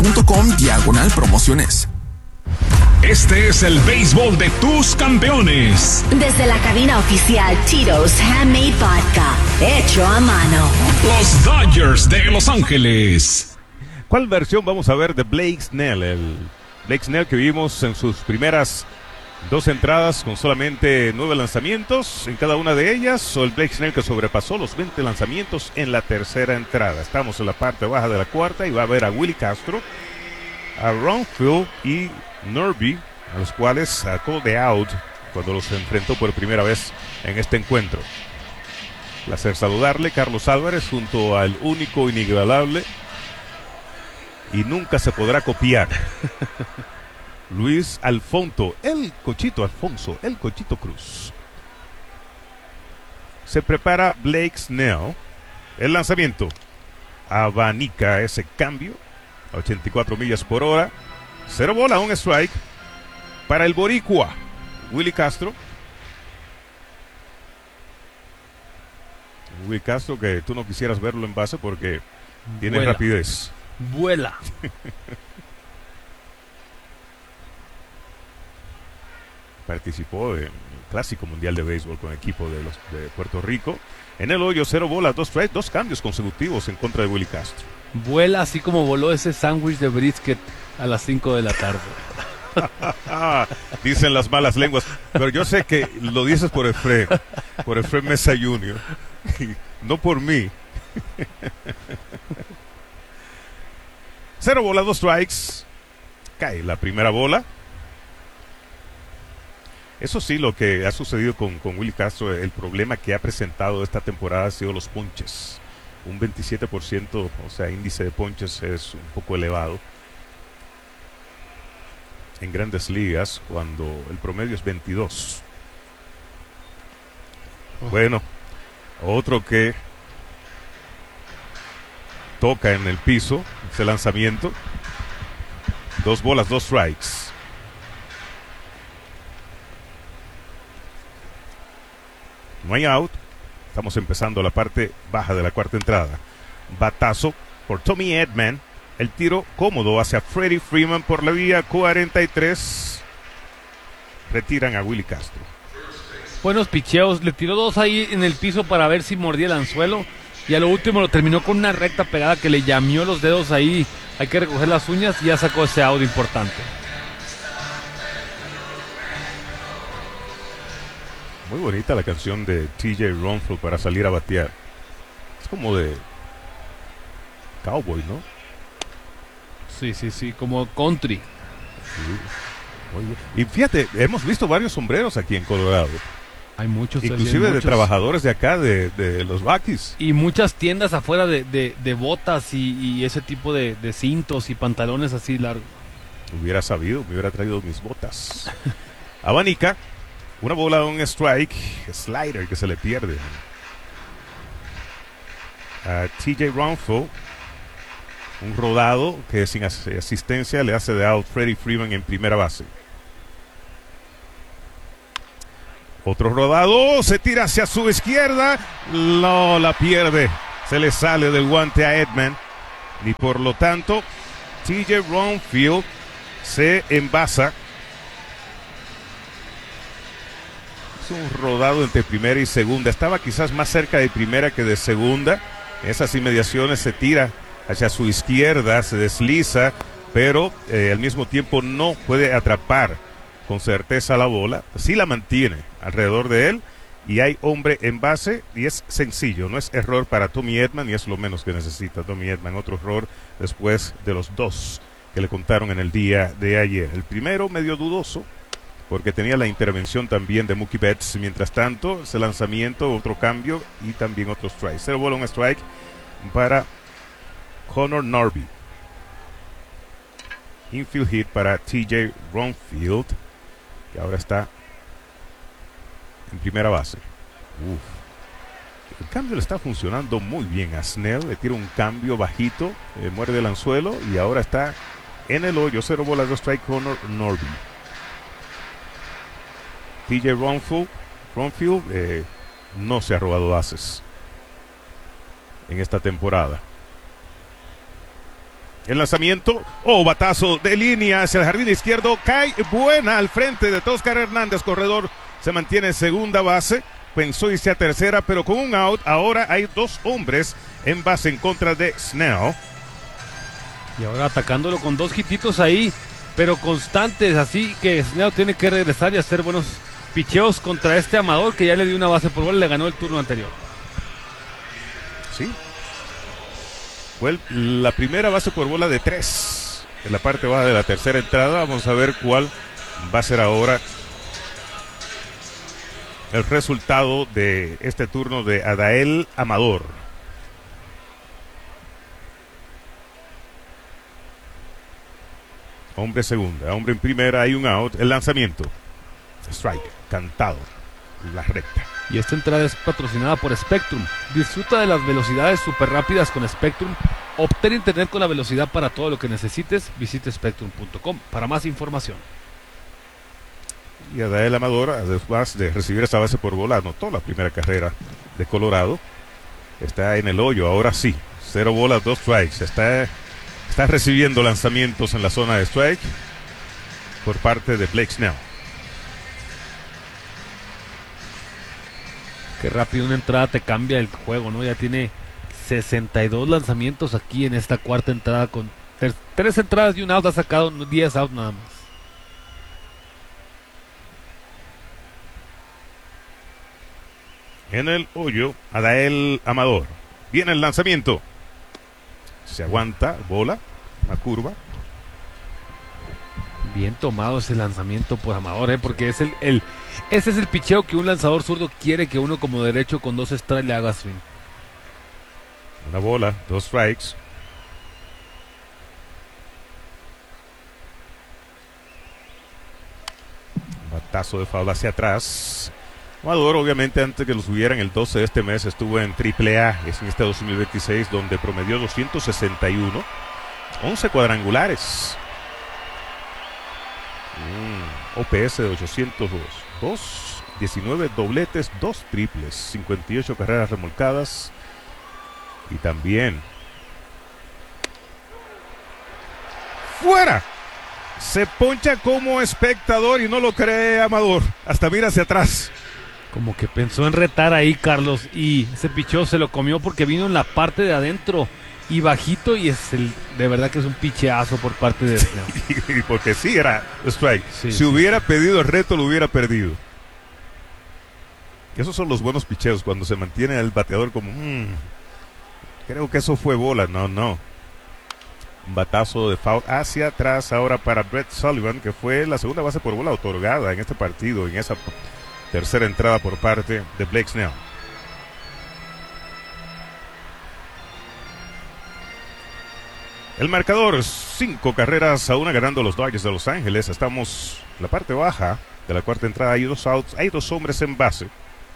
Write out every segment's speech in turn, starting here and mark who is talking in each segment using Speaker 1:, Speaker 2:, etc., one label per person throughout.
Speaker 1: titosport.com/promociones.
Speaker 2: Este es el béisbol de tus campeones.
Speaker 3: Desde la cabina oficial Tito's Handmade Vodka, hecho a mano.
Speaker 2: Los Dodgers de Los Ángeles.
Speaker 4: ¿Cuál versión vamos a ver de Blake Snell? El Blake Snell que vimos en sus primeras 2 entradas con solamente 9 lanzamientos en cada una de ellas, o el Blake Snell que sobrepasó los 20 lanzamientos en la tercera entrada. Estamos en la parte baja de la cuarta y va a ver a Willie Castro, a Ronfield y Norby, a los cuales sacó de out cuando los enfrentó por primera vez en este encuentro. Placer saludarle, Carlos Álvarez, junto al único, inigualable y nunca se podrá copiar, Luis Alfonso, el Cochito Cruz. Se prepara Blake Snell. El lanzamiento abanica ese cambio a 84 millas por hora. 0 bola, 1 strike para el boricua Willie Castro. Willie Castro, que tú no quisieras verlo en base porque tiene rapidez.
Speaker 5: Vuela.
Speaker 4: Participó en el Clásico Mundial de Béisbol con el equipo de Puerto Rico. En el hoyo, 0 bolas, 2 strikes, 2 cambios consecutivos en contra de Willie Castro.
Speaker 5: Vuela así como voló ese sándwich de brisket a las 5 de la tarde.
Speaker 4: Dicen las malas lenguas, pero yo sé que lo dices por Efraín Mesa Jr., no por mí. 0 bolas, 2 strikes. Cae la primera bola. Eso sí, lo que ha sucedido con Willie Castro, el problema que ha presentado esta temporada ha sido los ponches. Un 27%, o sea, índice de ponches es un poco elevado en grandes ligas, cuando el promedio es 22. Bueno, otro que toca en el piso, ese lanzamiento. 2 bolas, 2 strikes. No hay out. Estamos empezando la parte baja de la cuarta entrada. Batazo por Tommy Edman. El tiro cómodo hacia Freddie Freeman por la vía 43. Retiran a Willie Castro.
Speaker 5: Buenos picheos. Le tiró 2 ahí en el piso para ver si mordía el anzuelo. Y a lo último lo terminó con una recta pegada que le llamió los dedos ahí. Hay que recoger las uñas y ya sacó ese out importante.
Speaker 4: Muy bonita la canción de TJ Ronfield para salir a batear. Es como de cowboy, ¿no?
Speaker 5: Sí, como country.
Speaker 4: Sí. Muy bien. Y fíjate, hemos visto varios sombreros aquí en Colorado.
Speaker 5: Hay muchos.
Speaker 4: Inclusive de trabajadores de acá, de los Rockies.
Speaker 5: Y muchas tiendas afuera de botas y ese tipo de cintos y pantalones así largos.
Speaker 4: Hubiera sabido, me hubiera traído mis botas. Abanica. 1 bola, 1 strike. Slider que se le pierde a TJ Ronfield. Un rodado que sin asistencia le hace de out Freddie Freeman en primera base. Otro rodado, se tira hacia su izquierda. No, la pierde. Se le sale del guante a Edman. Y por lo tanto, TJ Ronfield se envasa. Es un rodado entre primera y segunda. Estaba quizás más cerca de primera que de segunda. En esas inmediaciones se tira hacia su izquierda, se desliza, pero al mismo tiempo no puede atrapar con certeza la bola. Sí la mantiene alrededor de él y hay hombre en base y es sencillo. No es error para Tommy Edman y es lo menos que necesita Tommy Edman. Otro error después de los 2 que le contaron en el día de ayer. El primero medio dudoso, porque tenía la intervención también de Mookie Betts. Mientras tanto, ese lanzamiento, otro cambio y también otro strike. 0 bola, 1 strike para Connor Norby. Infield hit para TJ Ronfield, que ahora está en primera base. El cambio le está funcionando muy bien a Snell. Le tira un cambio bajito, muerde el anzuelo y ahora está en el hoyo. 0 bolas, 2 strike Connor Norby. TJ Ronfield no se ha robado bases en esta temporada. El lanzamiento, batazo de línea hacia el jardín izquierdo, cae buena al frente de Toscar Hernández, corredor, se mantiene en segunda base, pensó irse a tercera, pero con un out, ahora hay 2 hombres en base en contra de Snell.
Speaker 5: Y ahora atacándolo con 2 hititos ahí, pero constantes, así que Snell tiene que regresar y hacer buenos picheos contra este Amador que ya le dio una base por bola y le ganó el turno anterior.
Speaker 4: Sí. Fue la primera base por bola de 3 en la parte baja de la tercera entrada. Vamos a ver cuál va a ser ahora el resultado de este turno de Adael Amador. Hombre segunda, hombre en primera, hay un out, el lanzamiento. Strike, cantado, la recta.
Speaker 5: Y esta entrada es patrocinada por Spectrum. Disfruta de las velocidades super rápidas con Spectrum. Obtén internet con la velocidad para todo lo que necesites. Visite spectrum.com para más información.
Speaker 4: Y Adael Amador, además de recibir esa base por bola, anotó la primera carrera de Colorado. Está en el hoyo, ahora sí. 0 bolas, 2 strikes. Está recibiendo lanzamientos en la zona de strike por parte de Blake Snell.
Speaker 5: Qué rápido una entrada te cambia el juego, ¿no? Ya tiene 62 lanzamientos aquí en esta cuarta entrada. Con 3 entradas y un out, ha sacado 10 outs nada más.
Speaker 4: En el hoyo, Adael Amador. Viene el lanzamiento. Se aguanta, bola, una curva.
Speaker 5: Bien tomado ese lanzamiento por Amador, porque ese es el picheo que un lanzador zurdo quiere que uno como derecho con 2 strikes le haga swing.
Speaker 4: Una bola, 2 strikes. Batazo de foul hacia atrás. Amador, obviamente, antes que lo subieran el 12 de este mes, estuvo en AAA, es en este 2026, donde promedió 261, 11 cuadrangulares, OPS de 802, 19 dobletes, 2 triples, 58 carreras remolcadas, y también ¡fuera! Se poncha como espectador y no lo cree Amador, hasta mira hacia atrás.
Speaker 5: Como que pensó en retar ahí, Carlos, y ese picheo se lo comió porque vino en la parte de adentro y bajito, y de verdad que es un picheazo por parte de Snell.
Speaker 4: Y porque sí era strike.
Speaker 5: Sí,
Speaker 4: si hubiera pedido el reto, lo hubiera perdido. Y esos son los buenos picheos, cuando se mantiene el bateador como creo que eso fue bola. No. Un batazo de foul hacia atrás ahora para Brett Sullivan, que fue la segunda base por bola otorgada en este partido, en esa tercera entrada por parte de Blake Snell. El marcador, 5 carreras a 1 ganando los Dodgers de Los Ángeles. Estamos en la parte baja de la cuarta entrada. Hay 2 outs, hay 2 hombres en base.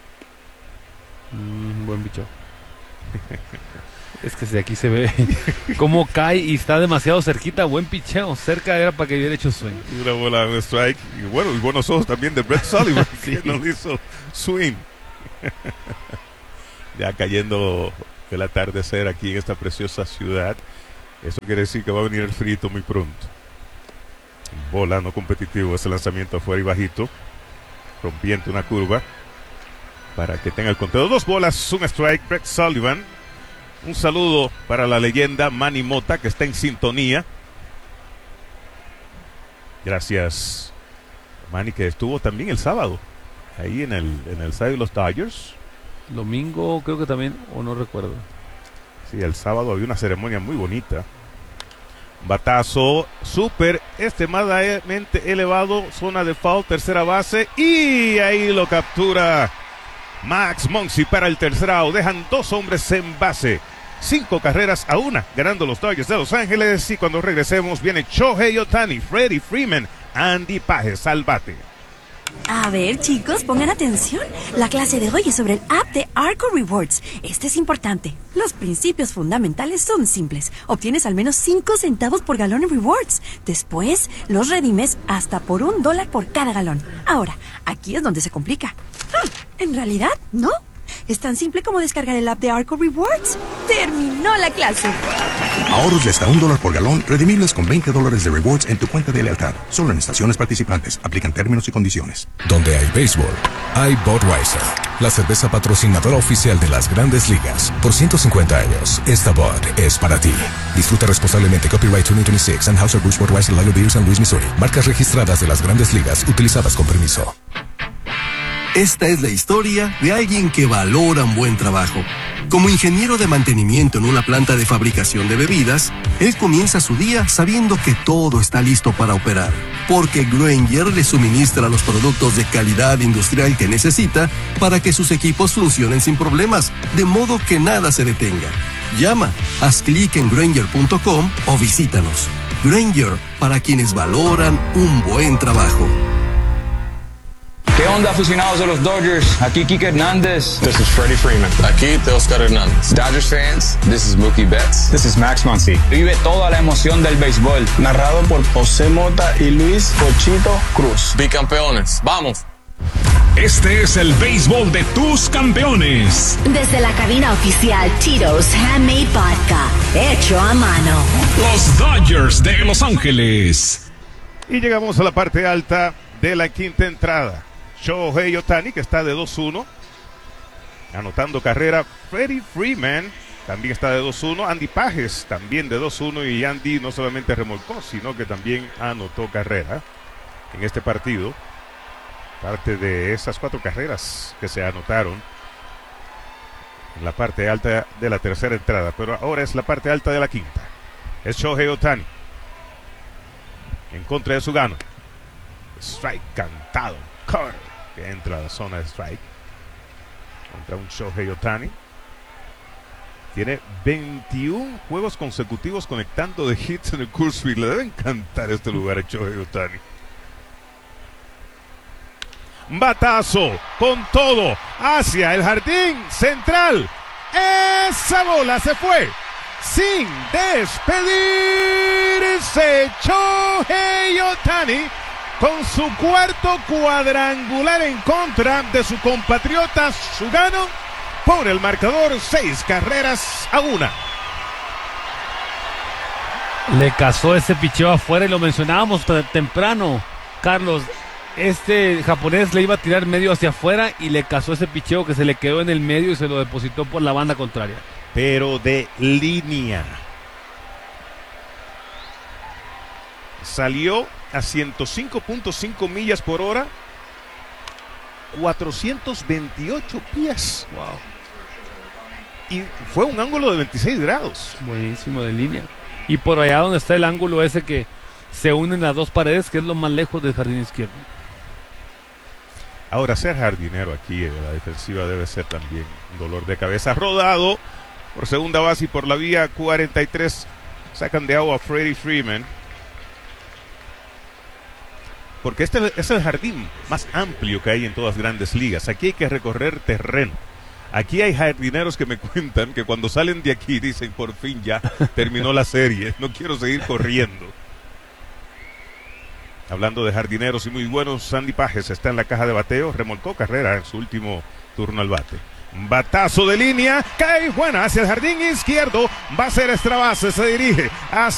Speaker 5: Buen bicho. Es que desde aquí se ve cómo cae y está demasiado cerquita. Buen picheo. Cerca era para que hubiera hecho swing.
Speaker 4: Y una bola, un strike. Y bueno, y buenos ojos también de Brett Sullivan,
Speaker 5: Sí.
Speaker 4: que nos hizo swing. Ya cayendo el atardecer aquí en esta preciosa ciudad. Eso quiere decir que va a venir el frito muy pronto. Bola, no competitivo. Ese lanzamiento afuera y bajito. Rompiendo una curva. Para que tenga el conteo. 2 bolas, un strike. Brett Sullivan. Un saludo para la leyenda Manny Mota, que está en sintonía. Gracias, Manny, que estuvo también el sábado ahí en el estadio de los Dodgers.
Speaker 5: Domingo creo que también, o no recuerdo.
Speaker 4: Sí, el sábado había una ceremonia muy bonita. Batazo súper extremadamente elevado, zona de foul, tercera base, y ahí lo captura Max Muncy para el tercer out. Dejan 2 hombres en base. 5 carreras a 1 ganando los Dodgers de Los Ángeles. Y cuando regresemos viene Shohei Ohtani, Freddie Freeman, Andy Pages al bate.
Speaker 3: A ver, chicos, pongan atención. La clase de hoy es sobre el app de Arco Rewards. Este es importante. Los principios fundamentales son simples. Obtienes al menos 5 centavos por galón en rewards. Después, los redimes hasta por $1 por cada galón. Ahora, aquí es donde se complica. En realidad, no. Es tan simple como descargar el app de Arco Rewards. ¡Terminó la clase!
Speaker 1: Ahorros de hasta $1 por galón, redimibles con $20 de rewards en tu cuenta de lealtad. Solo en estaciones participantes. Aplican términos y condiciones.
Speaker 6: Donde hay béisbol, hay Budweiser, la cerveza patrocinadora oficial de las Grandes Ligas. Por 150 años, esta Bud es para ti. Disfruta responsablemente. Copyright 2026, Anheuser-Busch Budweiser Lager Beer San Luis, Missouri. Marcas registradas de las Grandes Ligas, utilizadas con permiso.
Speaker 7: Esta es la historia de alguien que valora un buen trabajo. Como ingeniero de mantenimiento en una planta de fabricación de bebidas, él comienza su día sabiendo que todo está listo para operar, porque Grainger le suministra los productos de calidad industrial que necesita para que sus equipos funcionen sin problemas, de modo que nada se detenga. Llama, haz clic en Grainger.com o visítanos. Grainger, para quienes valoran un buen trabajo.
Speaker 8: ¿Qué onda, aficionados de los Dodgers? Aquí Kike Hernández.
Speaker 9: This is Freddie Freeman. Aquí Teoscar Hernández. Dodgers fans, this is Mookie Betts.
Speaker 8: This is Max Muncy. Vive toda la emoción del béisbol.
Speaker 9: Narrado por José Mota y Luis Pochito Cruz. Bicampeones, ¡vamos!
Speaker 2: Este es el béisbol de tus campeones.
Speaker 10: Desde la cabina oficial Tito's Handmade Vodka, hecho a mano.
Speaker 2: Los Dodgers de Los Ángeles.
Speaker 4: Y llegamos a la parte alta de la quinta entrada. Shohei Ohtani, que está de 2-1, anotando carrera. Freddie Freeman también está de 2-1. Andy Pages también de 2-1. Y Andy no solamente remolcó, sino que también anotó carrera en este partido. Parte de esas 4 carreras que se anotaron en la parte alta de la tercera entrada. Pero ahora es la parte alta de la quinta. Es Shohei Ohtani en contra de Sugano. Strike cantado. Carter, que entra a la zona de strike contra un Shohei Ohtani. Tiene 21 juegos consecutivos conectando de hits en el Coors Field. Le debe encantar este lugar a Shohei Ohtani. Batazo con todo hacia el jardín central. Esa bola se fue sin despedirse. Shohei Ohtani con su cuarto cuadrangular en contra de su compatriota Sugano, por el marcador 6-1.
Speaker 5: Le cazó ese picheo afuera y lo mencionábamos temprano, Carlos. Este japonés le iba a tirar medio hacia afuera y le cazó ese picheo que se le quedó en el medio y se lo depositó por la banda contraria.
Speaker 4: Pero de línea. Salió a 105.5 millas por hora, 428 pies.
Speaker 5: Wow.
Speaker 4: Y fue un ángulo de 26 grados.
Speaker 5: Buenísimo de línea. Y por allá donde está el ángulo ese que se unen las dos paredes, que es lo más lejos del jardín izquierdo.
Speaker 4: Ahora, ser jardinero aquí en la defensiva debe ser también un dolor de cabeza. Rodado por segunda base y por la vía 43. Sacan de agua a Freddie Freeman. Porque este es el jardín más amplio que hay en todas las Grandes Ligas. Aquí hay que recorrer terreno. Aquí hay jardineros que me cuentan que cuando salen de aquí dicen, por fin ya terminó la serie, no quiero seguir corriendo. Hablando de jardineros y muy buenos, Sandy Pages está en la caja de bateo, remolcó carrera en su último turno al bate. Batazo de línea, cae buena hacia el jardín izquierdo, va a ser extra base, se dirige hacia